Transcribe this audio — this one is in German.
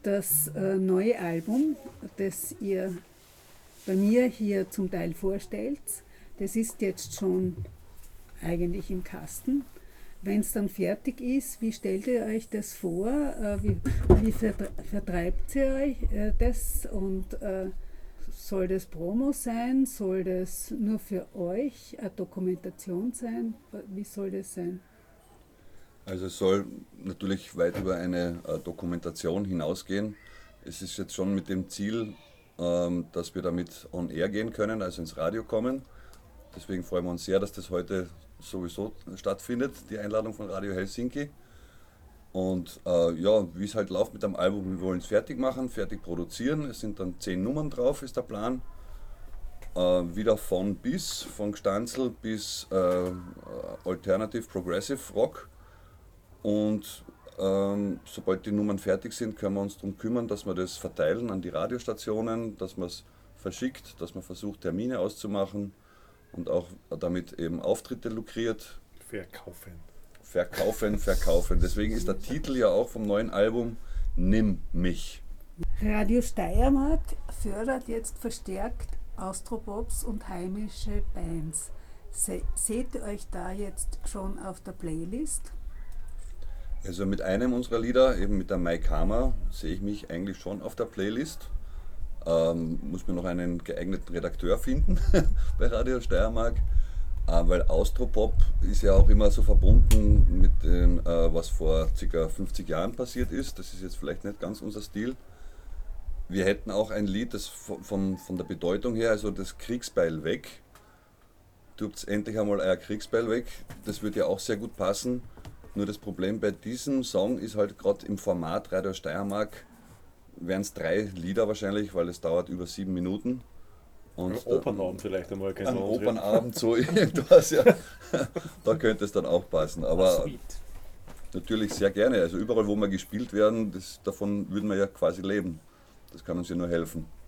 Das neue Album, das ihr bei mir hier zum Teil vorstellt, das ist jetzt schon eigentlich im Kasten. Wenn es dann fertig ist, wie stellt ihr euch das vor? Wie vertreibt ihr euch das? Und soll das Promo sein? Soll das nur für euch eine Dokumentation sein? Wie soll das sein? Also es soll natürlich weit über eine Dokumentation hinausgehen. Es ist jetzt schon mit dem Ziel, dass wir damit on air gehen können, also ins Radio kommen. Deswegen freuen wir uns sehr, dass das heute sowieso stattfindet, die Einladung von Radio Helsinki. Und ja, wie es halt läuft mit dem Album, wir wollen es fertig machen, fertig produzieren. Es sind dann 10 Nummern drauf, ist der Plan. Wieder von bis, von Gstanzl bis Alternative Progressive Rock. Und sobald die Nummern fertig sind, können wir uns darum kümmern, dass wir das verteilen an die Radiostationen, dass man es verschickt, dass man versucht, Termine auszumachen und auch damit eben Auftritte lukriert. Verkaufen. Deswegen ist der Titel ja auch vom neuen Album Nimm mich. Radio Steiermark fördert jetzt verstärkt Austropops und heimische Bands. Seht ihr euch da jetzt schon auf der Playlist? Also mit einem unserer Lieder, eben mit der Mike Hammer, sehe ich mich eigentlich schon auf der Playlist. Muss mir noch einen geeigneten Redakteur finden bei Radio Steiermark, weil Austropop ist ja auch immer so verbunden mit dem, was vor ca. 50 Jahren passiert ist. Das ist jetzt vielleicht nicht ganz unser Stil. Wir hätten auch ein Lied, das von der Bedeutung her, also das Kriegsbeil weg. Tut endlich einmal euer Kriegsbeil weg. Das würde ja auch sehr gut passen. Nur das Problem bei diesem Song ist halt gerade im Format Radio Steiermark wären es 3 Lieder wahrscheinlich, weil es dauert über 7 Minuten. Und Opernabend vielleicht einmal. Ein Opernabend, so irgendwas, ja. Da könnte es dann auch passen. Aber natürlich sehr gerne. Also überall, wo wir gespielt werden, davon würden wir ja quasi leben. Das kann uns ja nur helfen.